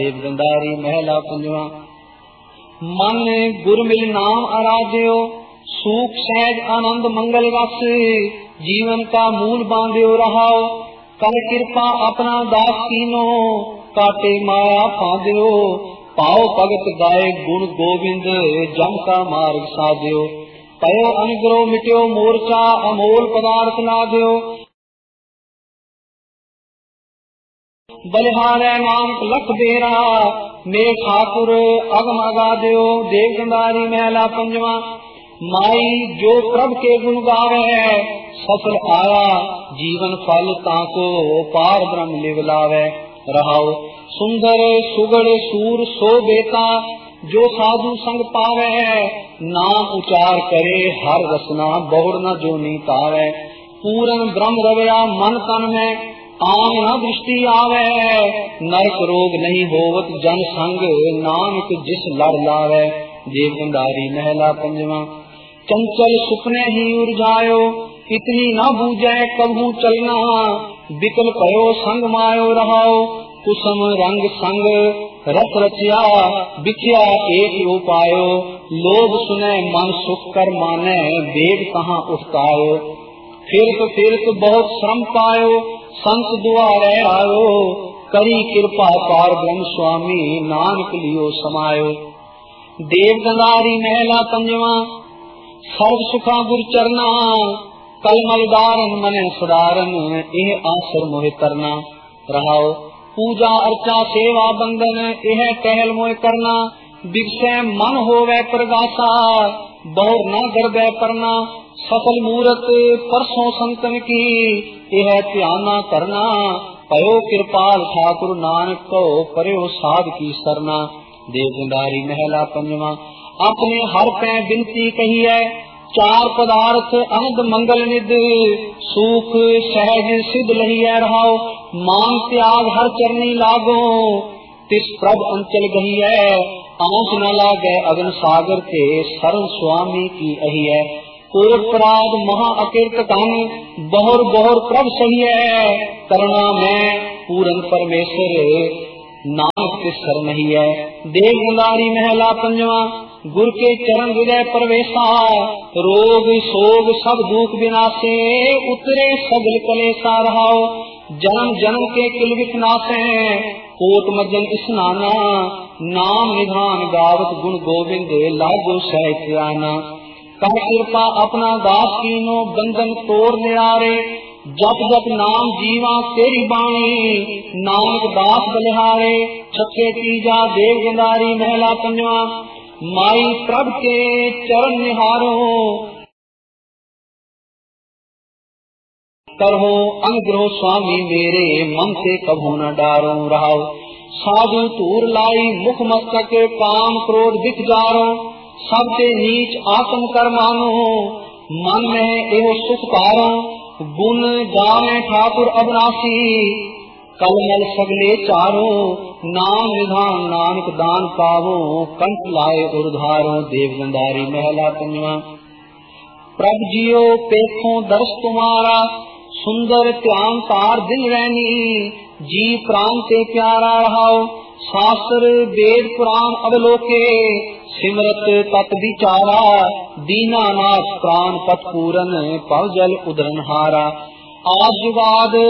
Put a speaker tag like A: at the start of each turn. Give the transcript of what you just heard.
A: गंधारी महला पंजवा। मन गुर मिल नाम आराध्यो, सुख सहज आनंद मंगल रस, जीवन का मूल बांध्यो रहाओ। कर कृपा अपना दास कीनो, काटे माया फांध्यो। पाओ भगत गाए गुण गोविंद, जम का मार्ग साध्यो। पयो अनुग्रह मिट्यो मोर्चा, अमोल पदार्थ लाद्यो। बलिहारे नाम लख बेरा, मेरे ठाकुर अगम अगाद्यो। देव गंधारी महला पंजवा। माई जो प्रभ के गुण गावे, सफल आया जीवन फल ताको, पार ब्रह्म लिव लावे। रहाओ सुंदर सुगड़ सूर सो बेटा, जो साधु संग पावे। नाम उचार करे हर रसना, बहुर न जो नी पावे। पूरन ब्रह्म रवया मन तन में, आम न दृष्टि आवे। नरक रोग नहीं होवत जन संग, नानक जिस लड़ लावे। देव गंधारी महला पंजवा। चंचल सुपने ही उर्जायो, इतनी न बूझे कबहू चलना। बिकल पयो संग मायो रहाओ, कुसुम रंग संग रस रचिया। बिखिया एक उपायो, लोभ सुने मन सुख कर माने। वेग कहाँ उठतायो, फिरत बहुत श्रम पायो। संत दुआरे आयो, करी कृपा पार ब्रह्म स्वामी। नानक लियो समायो। देव गंधारी महला पंजवा। सर्व सुखा गुर चरना, कलमल दारन मने सुधारन। एह आसर मोहि तरना। रहाओ पूजा अर्चा सेवा बंदन, एह टहल मोहि करना। बिगसे मन होवे प्रगासा, बहुर न गर्दे परना। सफल मूरत परसों संतन की, यह ध्याना करना। पयो कृपाल ठाकुर नानक को, परयो साध की सरना। देव गंधारी महला पंजवा। अपने हर पे बिनती कही है, चार पदार्थ अनंद मंगल निध। सुख सहज सिद्ध लहिया रहाओ, मान त्याग हर चरनी लागो। तिस प्रभ अंचल गही है, आंच न लागे अगन सागर के। शरण स्वामी की अही है, कोट पराध महा अकीर्त कम। बहुर बहुर प्रभ सही है, करुणा में पूरन परमेश्वर। नानक के सर नहीं है। देव गंधारी महला पंजवा। गुर के चरण हृदय प्रवेशा, रोग सोग सब दुख विनाशे। उतरे सगल कलेसा रहाओ, जन्म जन्म के किल विनाशे। कोट मज्जन स्नाना, नाम निधान गावत गुण गोविंद। लागो सहज आना, कर कृपा अपना दास कीनो। बंधन तोड़ निरारे, जप जप नाम जीवा तेरी बाणी। नानक दास बलिहारे, छठे तीजा। देव गंधारी महला पंजवा। माई प्रभ के चरण निहारो, करहो अनुग्रह स्वामी मेरे। मन से कभू न डारो। रहाओ साधु तूर लाई मुख मस्तक, काम क्रोध दिख जारो। सबसे नीच आत्म कर मानो, मन में एहो सुख पारो। गुण गावे ठाकुर अविनाशी, कलमल सगले चारो। नाम निधान नानक दान पावो, कंठ लाए उर्धारो। देव गंधारी महला पंजवा। प्रभ जियो पेखो दर्श तुम्हारा, सुंदर त्यान तार दिल रहनी। जी प्राण ते प्यारा रहाओ, शास्त्र वेद पुराण अवलोके। सिमरत तत् विचारा, दीनानाथ प्राण पत पूरन। पव जल उदरन हारा, आज जुगाद